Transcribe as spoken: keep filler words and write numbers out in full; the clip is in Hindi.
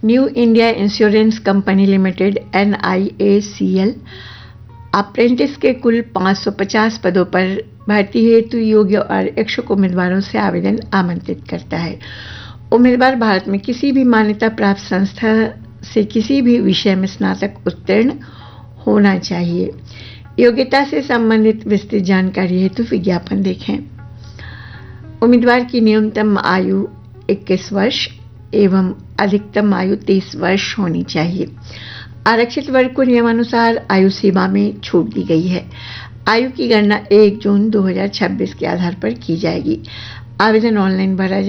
New India insurance company limited N आई ए सी एल अप्रेंटिस के कुल पाँच सौ पचास पदों पर भर्ती हेतु योग्य और इच्छुक उम्मीदवारों से आवेदन आमंत्रित करता है। उम्मीदवार भारत में किसी भी मान्यता प्राप्त संस्था से किसी भी विषय में स्नातक उत्तीर्ण होना चाहिए। योग्यता से संबंधित विस्तृत जानकारी हेतु विज्ञापन देखें। उम्मीदवार की न्यूनतम आयु इक्कीस वर्ष एवं अधिकतम आयु तीस वर्ष होनी चाहिए। आरक्षित वर्ग को नियमानुसार आयु सीमा में छूट दी गई है। आयु की गणना एक जून दो हज़ार छब्बीस के आधार पर की जाएगी। आवेदन ऑनलाइन भरा